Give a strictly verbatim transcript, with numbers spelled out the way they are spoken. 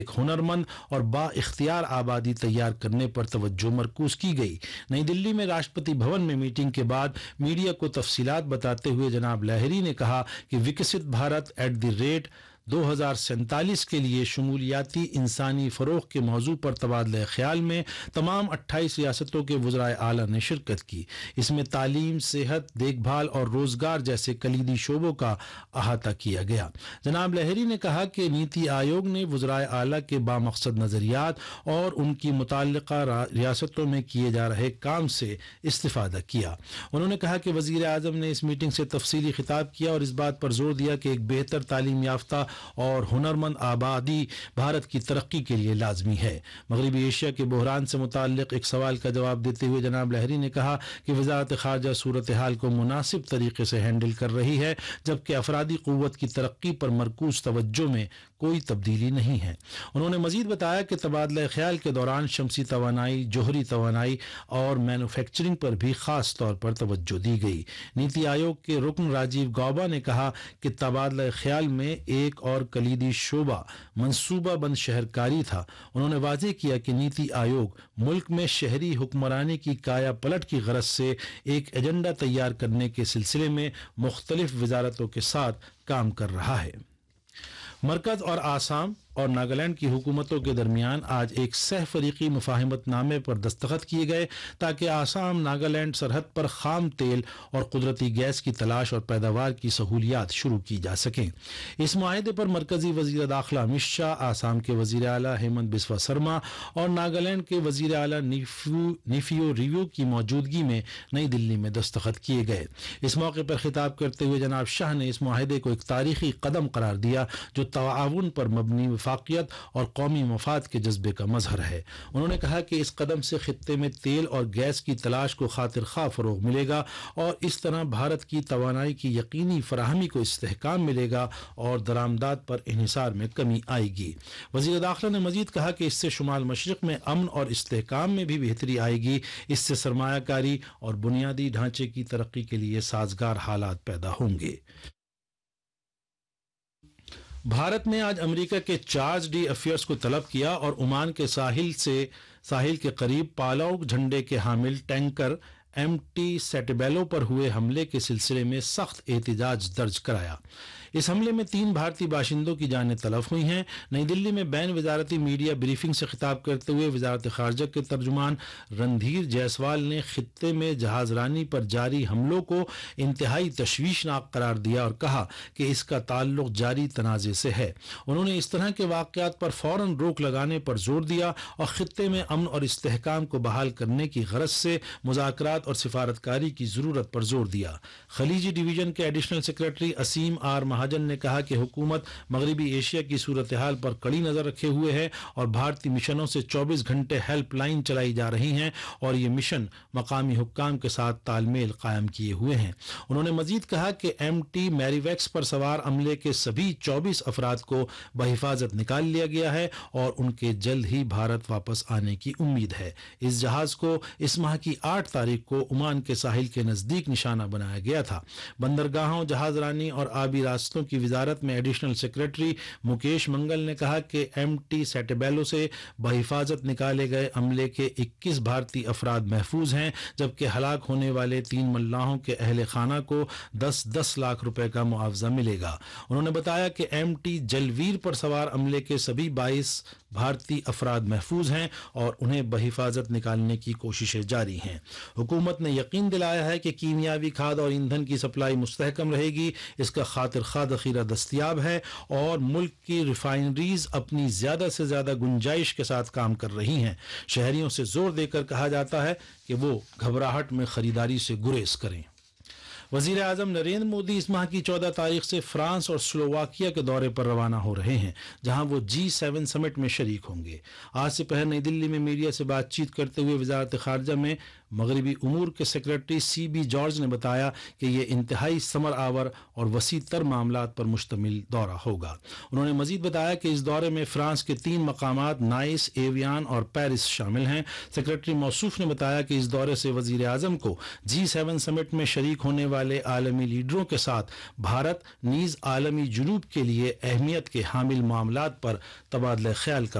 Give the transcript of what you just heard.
ایک ہنرمند اور با اختیار آبادی تیار کرنے پر توجہ مرکوز کی گئی۔ نئی دلی میں راشٹرپتی بھون میں میٹنگ کے بعد میڈیا کو تفصیلات بتاتے ہوئے جناب لاہری نے کہا کہ وکست بھارت ایٹ دی ریٹ دو ہزار سینتالیس کے لیے شمولیاتی انسانی فروغ کے موضوع پر تبادلہ خیال میں تمام اٹھائیس ریاستوں کے وزرائے اعلیٰ نے شرکت کی۔ اس میں تعلیم، صحت، دیکھ بھال اور روزگار جیسے کلیدی شعبوں کا احاطہ کیا گیا۔ جناب لاہری نے کہا کہ نیتی آیوگ نے وزرائے اعلیٰ کے بامقصد نظریات اور ان کی متعلقہ ریاستوں میں کیے جا رہے کام سے استفادہ کیا۔ انہوں نے کہا کہ وزیر اعظم نے اس میٹنگ سے تفصیلی خطاب کیا اور اس بات پر زور دیا کہ ایک بہتر تعلیم یافتہ اور ہنرمند آبادی بھارت کی ترقی کے لیے لازمی ہے۔ مغربی ایشیا کے بحران سے متعلق ایک سوال کا جواب دیتے ہوئے جناب لاہری نے کہا کہ وزارت خارجہ صورتحال کو مناسب طریقے سے ہینڈل کر رہی ہے، جبکہ افرادی قوت کی ترقی پر مرکوز توجہ میں کوئی تبدیلی نہیں ہے۔ انہوں نے مزید بتایا کہ تبادلہ خیال کے دوران شمسی توانائی، جوہری توانائی اور مینوفیکچرنگ پر بھی خاص طور پر توجہ دی گئی۔ نیتی آیوگ کے رکن راجیو گوبا نے کہا کہ تبادلہ خیال میں ایک اور کلیدی شعبہ منصوبہ بند شہرکاری تھا۔ انہوں نے واضح کیا کہ نیتی آیوگ ملک میں شہری حکمرانی کی کایا پلٹ کی غرض سے ایک ایجنڈا تیار کرنے کے سلسلے میں مختلف وزارتوں کے ساتھ کام کر رہا ہے۔ مرکز اور آسام اور ناگالینڈ کی حکومتوں کے درمیان آج ایک سہ فریقی مفاہمت نامے پر دستخط کیے گئے تاکہ آسام ناگالینڈ سرحد پر خام تیل اور قدرتی گیس کی تلاش اور پیداوار کی سہولیات شروع کی جا سکیں۔ اس معاہدے پر مرکزی وزیر داخلہ امت شاہ، آسام کے وزیر اعلیٰ ہیمنت بسوا سرما اور ناگالینڈ کے وزیر اعلیٰ نیفیو ریویو کی موجودگی میں نئی دلی میں دستخط کیے گئے۔ اس موقع پر خطاب کرتے ہوئے جناب شاہ نے اس معاہدے کو ایک تاریخی قدم قرار دیا جو تعاون پر مبنی وفاقیت اور قومی مفاد کے جذبے کا مظہر ہے۔ انہوں نے کہا کہ اس قدم سے خطے میں تیل اور گیس کی تلاش کو خاطر خواہ فروغ ملے گا اور اس طرح بھارت کی توانائی کی یقینی فراہمی کو استحکام ملے گا اور درآمدات پر انحصار میں کمی آئے گی۔ وزیر داخلہ نے مزید کہا کہ اس سے شمال مشرق میں امن اور استحکام میں بھی بہتری آئے گی۔ اس سے سرمایہ کاری اور بنیادی ڈھانچے کی ترقی کے لیے سازگار حالات پیدا ہوں گے۔ بھارت نے آج امریکہ کے چارج ڈی افیئرس کو طلب کیا اور عمان کے ساحل سے ساحل کے قریب پالاؤ جھنڈے کے حامل ٹینکر ایم ٹی سیٹیبیلو پر ہوئے حملے کے سلسلے میں سخت احتجاج درج کرایا۔ اس حملے میں تین بھارتی باشندوں کی جانیں تلف ہوئی ہیں۔ نئی دلی میں بین وزارتی میڈیا بریفنگ سے خطاب کرتے ہوئے وزارت خارجہ کے ترجمان رندھیر جیسوال نے خطے میں جہاز رانی پر جاری حملوں کو انتہائی تشویشناک قرار دیا اور کہا کہ اس کا تعلق جاری تنازع سے ہے۔ انہوں نے اس طرح کے واقعات پر فوراً روک لگانے پر زور دیا اور خطے میں امن اور استحکام کو بحال کرنے کی غرض سے مذاکرات اور سفارتکاری کی ضرورت پر زور دیا۔ خلیجی ڈویژن کے ایڈیشنل سیکرٹری اسیم آر مہاجن نے کہا کہ حکومت مغربی ایشیا کی صورتحال پر کڑی نظر رکھے ہوئے ہے اور بھارتی مشنوں سے چوبیس گھنٹے ہیلپ لائن چلائی جا رہی ہیں اور یہ مشن مقامی حکام کے ساتھ تال میل قائم کیے ہوئے ہیں۔ انہوں نے مزید کہا کہ ایم ٹی میری ویکس پر سوار عملے کے سبھی چوبیس افراد کو بحفاظت نکال لیا گیا ہے اور ان کے جلد ہی بھارت واپس آنے کی امید ہے۔ اس جہاز کو اس ماہ کی آٹھ تاریخ کو عمان کے ساحل کے نزدیک نشانہ بنایا گیا تھا۔ بندرگاہوں، جہاز رانی اور آبی راستوں کی وزارت میں ایڈیشنل سیکرٹری مکیش منگل نے کہا کہ ایم ٹی سیٹیبیلو سے بحفاظت نکالے گئے عملے کے اکیس بھارتی افراد محفوظ ہیں، جبکہ ہلاک ہونے والے تین ملاحوں کے اہل خانہ کو دس دس لاکھ روپے کا معاوضہ ملے گا۔ انہوں نے بتایا کہ ایم ٹی جلویر پر سوار عملے کے سبھی بائیس بھارتی افراد محفوظ ہیں اور انہیں بحفاظت نکالنے کی کوششیں جاری ہیں۔ حکومت نے یقین دلایا ہے کہ کیمیاوی کھاد اور ایندھن کی سپلائی مستحکم رہے گی، اس کا خاطر خواہ ذخیرہ دستیاب ہے اور ملک کی ریفائنریز اپنی زیادہ سے زیادہ گنجائش کے ساتھ کام کر رہی ہیں۔ شہریوں سے زور دے کر کہا جاتا ہے کہ وہ گھبراہٹ میں خریداری سے گریز کریں۔ وزیر اعظم نریندر مودی اس ماہ کی چودہ تاریخ سے فرانس اور سلوواکیہ کے دورے پر روانہ ہو رہے ہیں، جہاں وہ جی سیون سمٹ میں شریک ہوں گے۔ آج سے پہر نئی دلی میں میڈیا سے بات چیت کرتے ہوئے وزارت خارجہ میں मगरबी उमूर के सेक्रेटरी सी बी जॉर्ज ने बताया कि ये इंतहाई समर आवर और वसी तर मामलात पर मुश्तमिल दौरा होगा। उन्होंने मजीद बताया कि इस दौरे में फ्रांस के तीन मकामात नाइस, एवियान और पेरिस शामिल हैं। सेक्रेटरी मौसूफ ने बताया कि इस दौरे से वजीर आजम को जी सेवन समिट में शरीक होने वाले आलमी लीडरों के साथ भारत नीज आलमी जुनूब के लिए अहमियत के हामिल मामलात पर तबादला ख्याल का